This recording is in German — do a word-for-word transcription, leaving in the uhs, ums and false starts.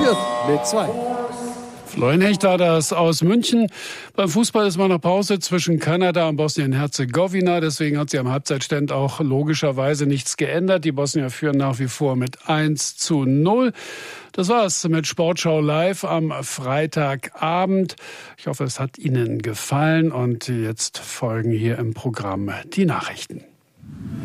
führt mit zwei. Florian Hecht war das aus München. Beim Fußball ist mal noch Pause zwischen Kanada und Bosnien-Herzegowina. Deswegen hat sich am Halbzeitstand auch logischerweise nichts geändert. Die Bosnier führen nach wie vor mit eins zu null. Das war's mit Sportschau live am Freitagabend. Ich hoffe, es hat Ihnen gefallen. Und jetzt folgen hier im Programm die Nachrichten.